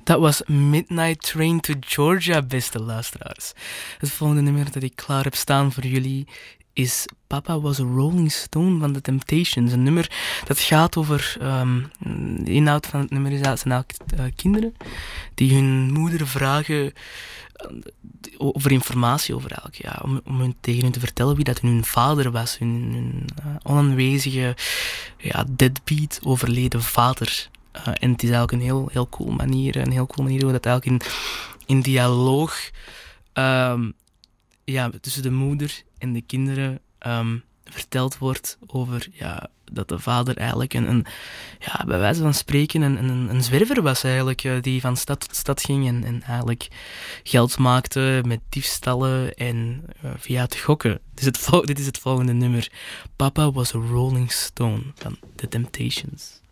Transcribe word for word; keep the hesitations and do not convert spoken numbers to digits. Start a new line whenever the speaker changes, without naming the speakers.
Dat was Midnight Train to Georgia, beste luisteraars. Het volgende nummer dat ik klaar heb staan voor jullie is Papa Was a Rolling Stone van The Temptations. Een nummer dat gaat over... Um, de inhoud van het nummer is dat zijn eigenlijk uh, kinderen die hun moeder vragen uh, over informatie over elk, ja, om, om hun, tegen hun te vertellen wie dat hun vader was, hun, hun uh, onaanwezige ja, deadbeat overleden vader. Uh, en het is eigenlijk een heel, heel cool manier, een heel cool manier hoe dat eigenlijk in, in dialoog um, ja, tussen de moeder en de kinderen um, verteld wordt over ja, dat de vader eigenlijk een, een ja, bij wijze van spreken een, een, een zwerver was eigenlijk, uh, die van stad tot stad ging en, en eigenlijk geld maakte met diefstallen en uh, via het gokken. Dit is het, vol- dit is het volgende nummer. Papa Was a Rolling Stone van The Temptations.